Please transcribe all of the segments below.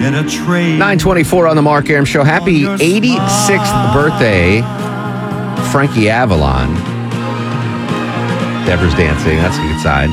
get a trade. 9:24 on the Mark Arum Show. Happy 86th birthday, Frankie Avalon. Deborah's dancing. That's a good sign.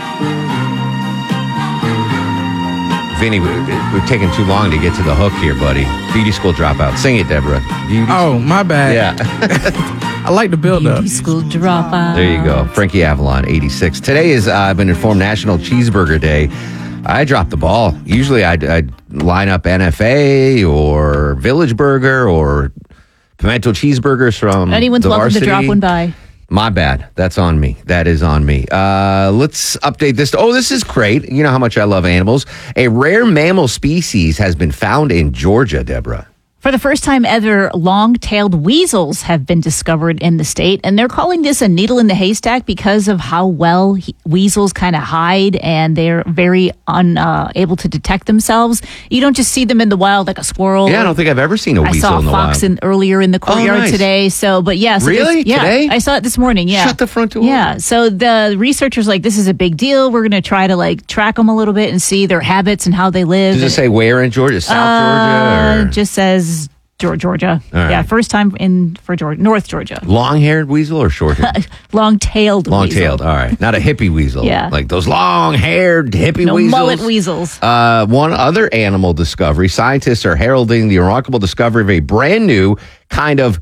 Vinny, we've taken too long to get to the hook here, buddy. Beauty school dropout. Sing it, Deborah. Oh, my bad. Yeah. I like the build-up. Beauty school dropout. There you go. Frankie Avalon, 86. Today is, I've been informed, National Cheeseburger Day. I dropped the ball. Usually I'd line up NFA or Village Burger or pimento cheeseburgers from Anyone's the welcome Varsity. to drop one by. My bad. That's on me. That is on me. Let's update this. Oh, this is great. You know how much I love animals. A rare mammal species has been found in Georgia, Deborah. For the first time ever, long-tailed weasels have been discovered in the state, and they're calling this a needle in the haystack because of how well weasels kind of hide, and they're very unable to detect themselves. You don't just see them in the wild like a squirrel. Yeah, I don't think I've ever seen a weasel saw in a the fox wild. earlier in the courtyard nice. today. So, but yeah. So Really? yeah, Today? I saw it this morning. Yeah. Shut the front door. Yeah. So the researchers like, this is a big deal. We're going to try to like track them a little bit and see their habits and how they live. Does it say where in Georgia? South Georgia? Or? It just says Georgia. right. Yeah, first time for Georgia, North Georgia. Long-haired weasel or short-haired? Long-tailed Long-tailed, weasel. all right. Not a hippie weasel. Yeah. Like those long-haired hippie No weasels. mullet weasels. One other animal discovery. Scientists are heralding the remarkable discovery of a brand new kind of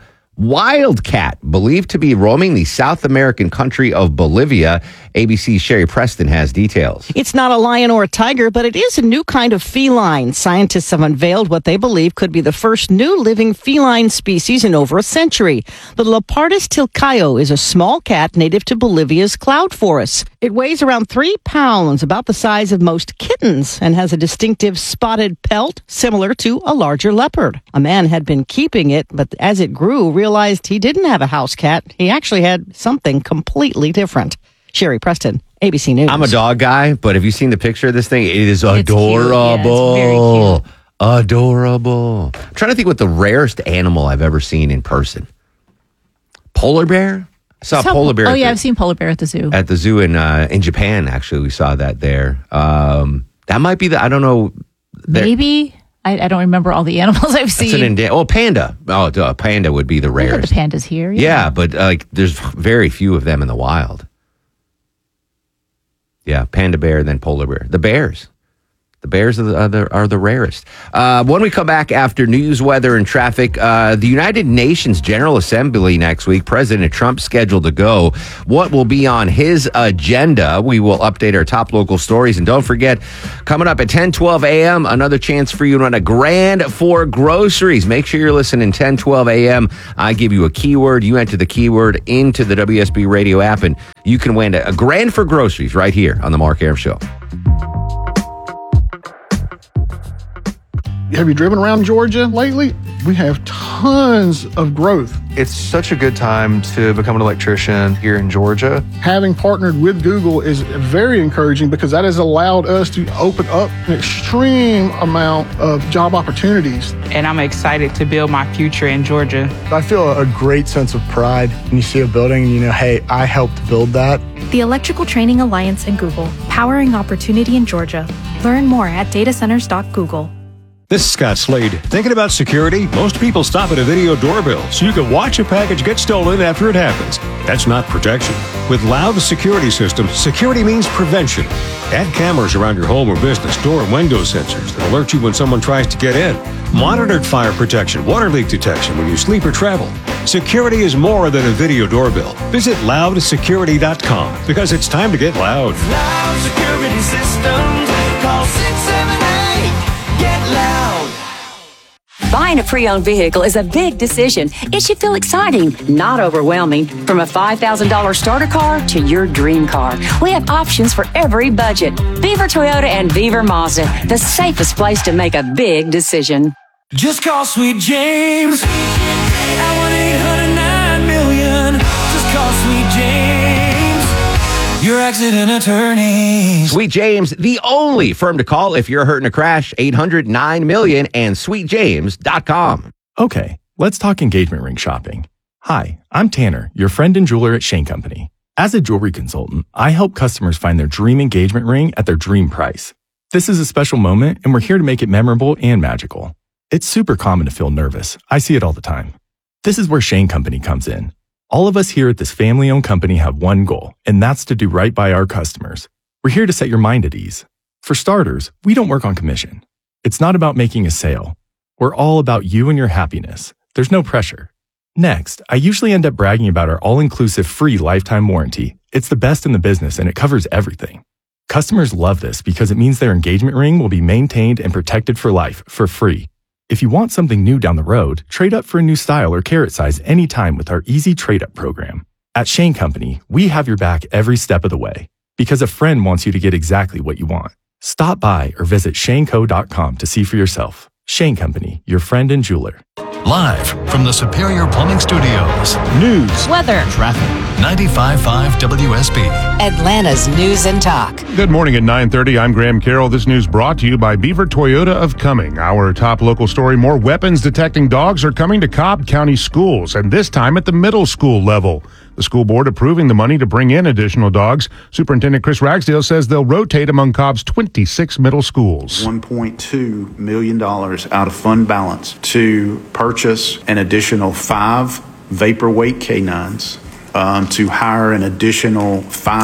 wildcat believed to be roaming the South American country of Bolivia. ABC's Sherry Preston has details. It's not a lion or a tiger, but it is a new kind of feline. Scientists have unveiled what they believe could be the first new living feline species in over a century. The Leopardus tilcayo is a small cat native to Bolivia's cloud forests. It weighs around 3 pounds, about the size of most kittens, and has a distinctive spotted pelt similar to a larger leopard. A man had been keeping it, but as it grew, realized he didn't have a house cat. He actually had something completely different. Sherry Preston, ABC News. I'm a dog guy, but have you seen the picture of this thing? It is It's cute. adorable. Yeah, it's very cute. Adorable. I'm trying to think what the rarest animal I've ever seen in person. Polar bear? I saw a polar bear. Oh, yeah, I've seen polar bear at the zoo. At the zoo in Japan, actually, we saw that there. That might be I don't know. Maybe. I don't remember all the animals I've seen. Panda. Oh, a panda would be the Look at rarest. the pandas here. Yeah, but there's very few of them in the wild. Yeah, panda bear, then polar bear. The bears. The bears are the rarest. When we come back after news, weather, and traffic, the United Nations General Assembly next week, President Trump scheduled to go. What will be on his agenda? We will update our top local stories. And don't forget, coming up at 10:12 a.m., another chance for you to win $1,000 for groceries. Make sure you're listening 10:12 a.m. I give you a keyword. You enter the keyword into the WSB radio app, and you can win $1,000 for groceries right here on the Mark Arum Show. Have you driven around Georgia lately? We have tons of growth. It's such a good time to become an electrician here in Georgia. Having partnered with Google is very encouraging because that has allowed us to open up an extreme amount of job opportunities. And I'm excited to build my future in Georgia. I feel a great sense of pride when you see a building and you know, hey, I helped build that. The Electrical Training Alliance and Google, powering opportunity in Georgia. Learn more at datacenters.google. This is Scott Slade. Thinking about security? Most people stop at a video doorbell so you can watch a package get stolen after it happens. That's not protection. With Loud Security Systems, security means prevention. Add cameras around your home or business, door and window sensors that alert you when someone tries to get in. Monitored fire protection, water leak detection when you sleep or travel. Security is more than a video doorbell. Visit loudsecurity.com because it's time to get loud. Loud Security Systems. Call 678-GET-LOUD. Buying a pre-owned vehicle is a big decision. It should feel exciting, not overwhelming. From a $5,000 starter car to your dream car, we have options for every budget. Beaver Toyota and Beaver Mazda, the safest place to make a big decision. Just call Sweet James at 1-800-9-MILLION. Just call Sweet James, your accident attorney. Sweet James, the only firm to call if you're hurt in a crash. 800-9-MILLION and sweetjames.com. Okay, let's talk engagement ring shopping. Hi, I'm Tanner, your friend and jeweler at Shane Company. As a jewelry consultant, I help customers find their dream engagement ring at their dream price. This is a special moment, and we're here to make it memorable and magical. It's super common to feel nervous. I see it all the time. This is where Shane Company comes in. All of us here at this family-owned company have one goal, and that's to do right by our customers. We're here to set your mind at ease. For starters, we don't work on commission. It's not about making a sale. We're all about you and your happiness. There's no pressure. Next, I usually end up bragging about our all-inclusive free lifetime warranty. It's the best in the business, and it covers everything. Customers love this because it means their engagement ring will be maintained and protected for life, for free. If you want something new down the road, trade up for a new style or carrot size anytime with our easy trade-up program. At Shane Company, we have your back every step of the way because a friend wants you to get exactly what you want. Stop by or visit shaneco.com to see for yourself. Shane Company, your friend and jeweler. Live from the Superior Plumbing Studios. News, weather, traffic. 95.5 WSB. Atlanta's News and Talk. Good morning at 9:30. I'm Graham Carroll. This news brought to you by Beaver Toyota of Cumming. Our top local story, more weapons detecting dogs are coming to Cobb County schools, and this time at the middle school level. The school board approving the money to bring in additional dogs. Superintendent Chris Ragsdale says they'll rotate among Cobb's 26 middle schools. $1.2 million out of fund balance to purchase an additional 5 vapor weight canines, to hire an additional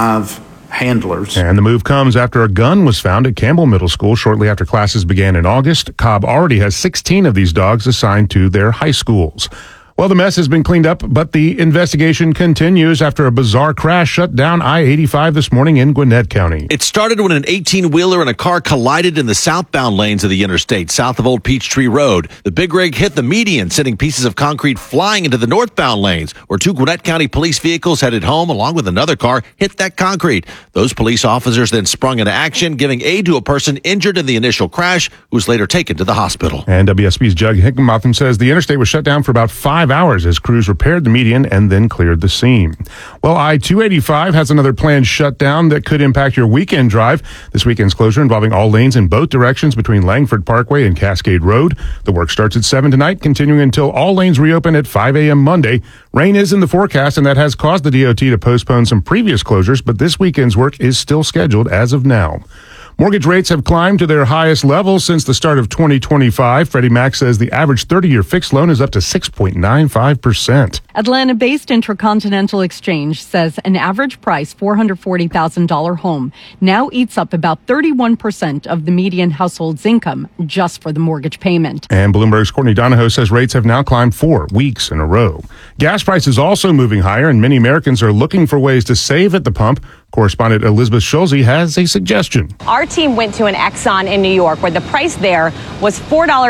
5 handlers. And the move comes after a gun was found at Campbell Middle School shortly after classes began in August. Cobb already has 16 of these dogs assigned to their high schools. Well, the mess has been cleaned up, but the investigation continues after a bizarre crash shut down I-85 this morning in Gwinnett County. It started when an 18-wheeler and a car collided in the southbound lanes of the interstate, south of Old Peachtree Road. The big rig hit the median, sending pieces of concrete flying into the northbound lanes, where 2 Gwinnett County police vehicles headed home, along with another car, hit that concrete. Those police officers then sprung into action, giving aid to a person injured in the initial crash, who was later taken to the hospital. And WSB's Jug Higginbotham says the interstate was shut down for about 5 hours as crews repaired the median and then cleared the scene. Well, I-285 has another planned shutdown that could impact your weekend drive. This weekend's closure involving all lanes in both directions between Langford Parkway and Cascade Road. The work starts at 7 tonight, continuing until all lanes reopen at 5 a.m. Monday. Rain is in the forecast, and that has caused the DOT to postpone some previous closures, but this weekend's work is still scheduled as of now. Mortgage rates have climbed to their highest level since the start of 2025. Freddie Mac says the average 30-year fixed loan is up to 6.95%. Atlanta-based Intercontinental Exchange says an average price $440,000 home now eats up about 31% of the median household's income just for the mortgage payment. And Bloomberg's Courtney Donahoe says rates have now climbed 4 weeks in a row. Gas prices also moving higher, and many Americans are looking for ways to save at the pump. Correspondent Elizabeth Schulze has a suggestion. Our team went to an Exxon in New York where the price there was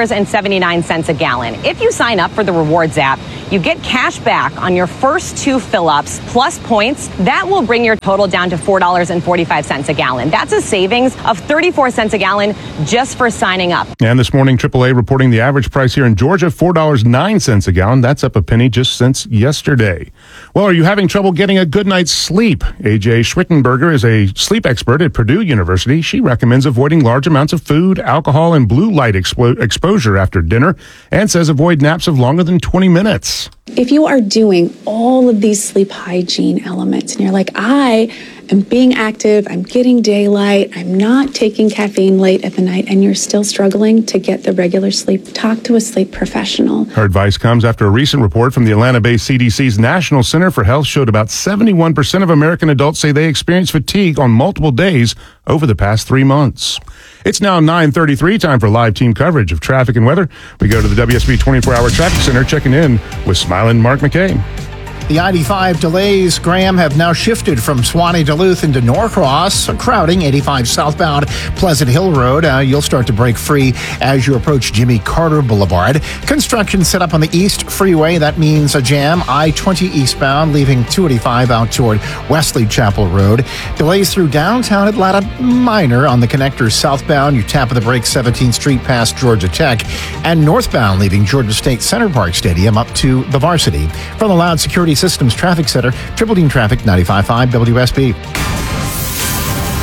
$4.79 a gallon. If you sign up for the Rewards app, you get cash back on your first 2 fill-ups plus points. That will bring your total down to $4.45 a gallon. That's a savings of 34 cents a gallon just for signing up. And this morning, AAA reporting the average price here in Georgia, $4.09 a gallon. That's up a penny just since yesterday. Well, are you having trouble getting a good night's sleep? A.J. Schwittenberger is a sleep expert at Purdue University. She recommends avoiding large amounts of food, alcohol, and blue light exposure after dinner, and says avoid naps of longer than 20 minutes. If you are doing all of these sleep hygiene elements and you're like, I am being active, I'm getting daylight, I'm not taking caffeine late at the night, and you're still struggling to get the regular sleep, talk to a sleep professional. Her advice comes after a recent report from the Atlanta-based CDC's National Center for Health showed about 71% of American adults say they experience fatigue on multiple days over the past 3 months. It's now 9:33, time for live team coverage of traffic and weather. We go to the WSB 24-hour traffic center, checking in with smiling Mark McKay. The I-85 delays, Graham, have now shifted from Suwanee Duluth into Norcross, crowding 85 southbound Pleasant Hill Road. You'll start to break free as you approach Jimmy Carter Boulevard. Construction set up on the East Freeway. That means a jam. I-20 eastbound, leaving 285 out toward Wesley Chapel Road. Delays through downtown Atlanta, minor on the connector southbound. You tap of the brake 17th Street past Georgia Tech. And northbound, leaving Georgia State Center Park Stadium up to the Varsity. From the Loud Security Systems Traffic Center, Triple Dean Traffic, 95.5 WSB.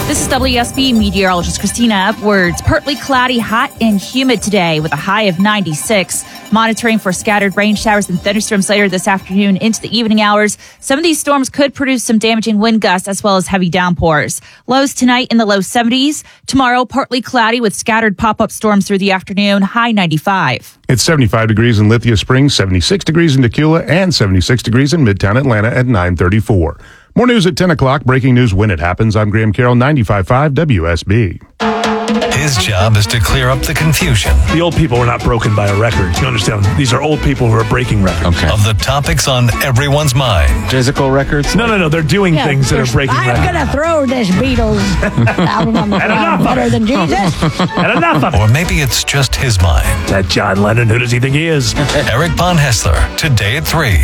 This is WSB meteorologist Christina Upwards. Partly cloudy, hot and humid today with a high of 96. Monitoring for scattered rain showers and thunderstorms later this afternoon into the evening hours. Some of these storms could produce some damaging wind gusts as well as heavy downpours. Lows tonight in the low 70s. Tomorrow, partly cloudy with scattered pop-up storms through the afternoon, high 95. It's 75 degrees in Lithia Springs, 76 degrees in Tequila, and 76 degrees in Midtown Atlanta at 9:34. More news at 10 o'clock. Breaking news when it happens. I'm Graham Carroll, 95.5 WSB. His job is to clear up the confusion. The old people were not broken by a record. You understand? These are old people who are breaking records. Of the topics on everyone's mind. Physical records? No. They're doing things that are breaking records. I'm going to throw this Beatles album on the ground better than Jesus. And enough of it. Or maybe it's just his mind. That John Lennon, who does he think he is? Eric Von Hessler, today at 3,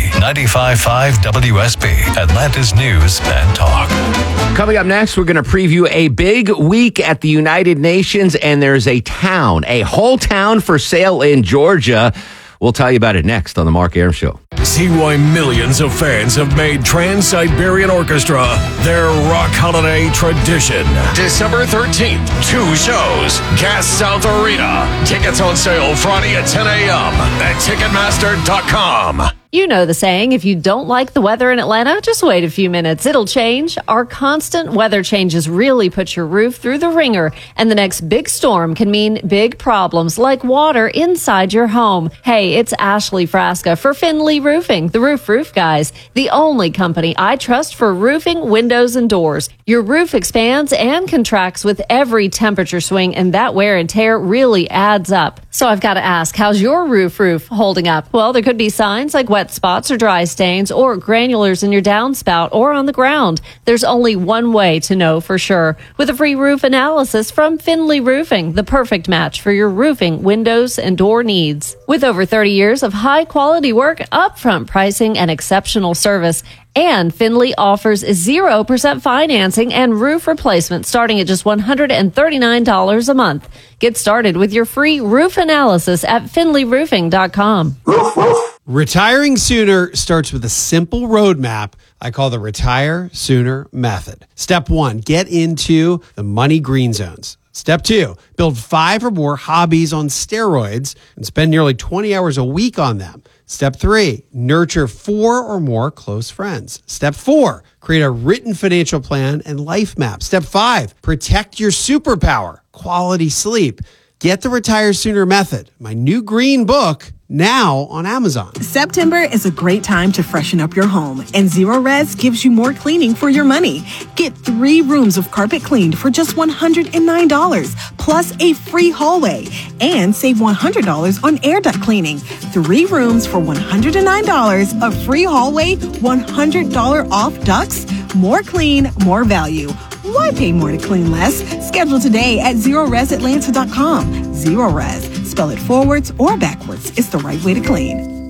95.5 WSB, Atlanta's News and Talk. Coming up next, we're going to preview a big week at the United Nations, and there's a whole town for sale in Georgia. We'll tell you about it next on the Mark Arum Show. See why millions of fans have made Trans-Siberian Orchestra their rock holiday tradition. December 13th, 2 shows. Gas South Arena. Tickets on sale Friday at 10 a.m. at Ticketmaster.com. You know the saying, if you don't like the weather in Atlanta, just wait a few minutes. It'll change. Our constant weather changes really put your roof through the ringer, and the next big storm can mean big problems like water inside your home. Hey, it's Ashley Frasca for Finley Roofing, the Roof guys, the only company I trust for roofing, windows, and doors. Your roof expands and contracts with every temperature swing, and that wear and tear really adds up. So I've got to ask, how's your roof holding up? Well, there could be signs like wet spots or dry stains or granulars in your downspout or on the ground. There's only one way to know for sure. With a free roof analysis from Finley Roofing, the perfect match for your roofing, windows, and door needs. With over 30 years of high quality work, upfront pricing, and exceptional service, and Finley offers 0% financing and roof replacement starting at just $139 a month. Get started with your free roof analysis at finleyroofing.com. Retiring sooner starts with a simple roadmap I call the Retire Sooner Method. Step 1, get into the money green zones. Step 2, build 5 or more hobbies on steroids and spend nearly 20 hours a week on them. Step 3, nurture 4 or more close friends. Step 4, create a written financial plan and life map. Step 5, protect your superpower, quality sleep. Get the Retire Sooner Method, my new green book, now on Amazon. September is a great time to freshen up your home, and Zero Res gives you more cleaning for your money. Get 3 rooms of carpet cleaned for just $109, plus a free hallway, and save $100 on air duct cleaning. 3 rooms for $109, a free hallway, $100 off ducts. More clean, more value. Why pay more to clean less? Schedule today at ZeroResAtlanta.com. Zero Res. Spell it forwards or backwards. It's the right way to clean.